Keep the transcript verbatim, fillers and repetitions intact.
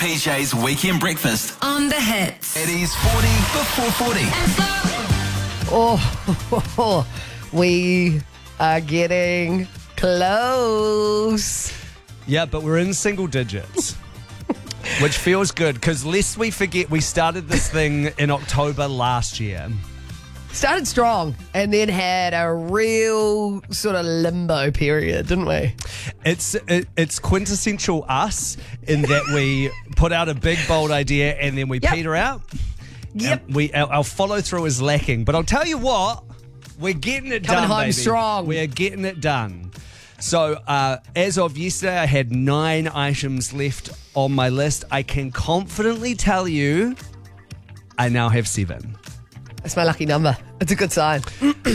P J's Weekend Breakfast. On the hits. Eddie's forty before forty. Oh, we are getting close. Yeah, but we're in single digits, which feels good because lest we forget, we started this thing in October last year. Started strong and then had a real sort of limbo period, didn't we? It's it, it's quintessential us in that we put out a big, bold idea and then we Yep. peter out. Yep. And we our, our follow through is lacking. But I'll tell you what, we're getting it Coming done, home baby. strong. We are getting it done. So uh, as of yesterday, I had nine items left on my list. I can confidently tell you, I now have seven. That's my lucky number. It's a good sign.